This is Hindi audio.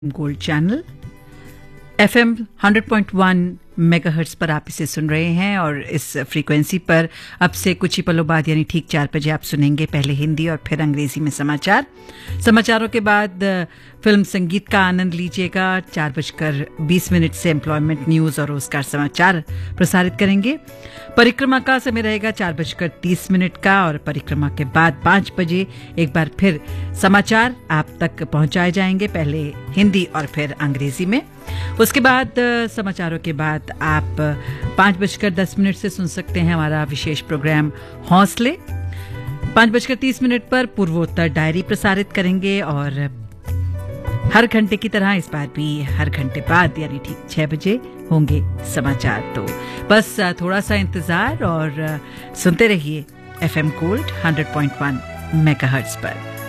गोल्ड चैनल FM 100.1 मेगाहर्ट्ज पर आप इसे सुन रहे हैं और इस फ्रीक्वेंसी पर अब से कुछ ही पलों बाद यानी ठीक 4 बजे आप सुनेंगे पहले हिंदी और फिर अंग्रेजी में समाचारों के बाद फिल्म संगीत का आनंद लीजिएगा। 4:20 से एम्प्लॉयमेंट न्यूज और रोजगार समाचार प्रसारित करेंगे। परिक्रमा का समय रहेगा 4:30 का और परिक्रमा के बाद 5 बजे एक बार फिर समाचार आप तक पहुंचाए जाएंगे, पहले हिंदी और फिर अंग्रेजी में। उसके बाद समाचारों के बाद आप 5:10 से सुन सकते हैं हमारा विशेष प्रोग्राम हौसले। 5:30 पर पूर्वोत्तर डायरी प्रसारित करेंगे और हर घंटे की तरह इस बार भी हर घंटे बाद यानी ठीक 6 बजे होंगे समाचार। तो बस थोड़ा सा इंतजार और सुनते रहिए FM गोल्ड 100.1 मेगाहर्ट्ज पर।